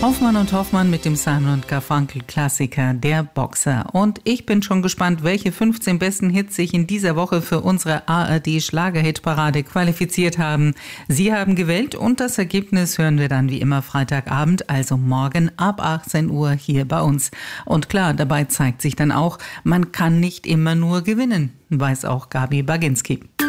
Hoffmann und Hoffmann mit dem Simon & Garfunkel-Klassiker Der Boxer. Und ich bin schon gespannt, welche 15 besten Hits sich in dieser Woche für unsere ARD-Schlagerhitparade qualifiziert haben. Sie haben gewählt und das Ergebnis hören wir dann wie immer Freitagabend, also morgen ab 18 Uhr hier bei uns. Und klar, dabei zeigt sich dann auch, man kann nicht immer nur gewinnen, weiß auch Gabi Baginski.